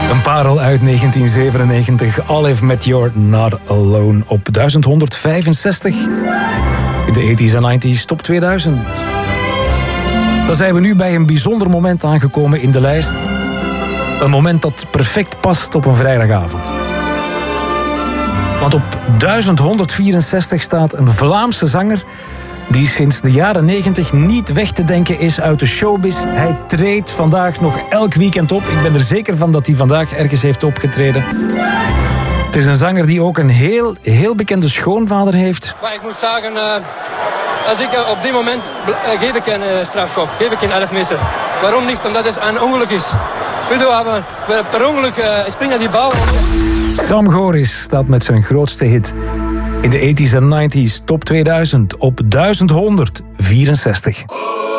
Een parel uit 1997. Olive met You're Not Alone op 1165. In de 80s en 90s top 2000. Dan zijn we nu bij een bijzonder moment aangekomen in de lijst. Een moment dat perfect past op een vrijdagavond. Want op 1164 staat een Vlaamse zanger die sinds de jaren 90 niet weg te denken is uit de showbiz. Hij treedt vandaag nog elk weekend op. Ik ben er zeker van dat hij vandaag ergens heeft opgetreden. Het is een zanger die ook een heel bekende schoonvader heeft. Maar ik moet zeggen, als ik op dit moment geef ik een strafschop, geef ik een 11 meter. Waarom niet? Omdat het een ongeluk is. Per ongeluk springt naar die bal. Sam Goris staat met zijn grootste hit in de 80s en 90s top 2000 op 1164.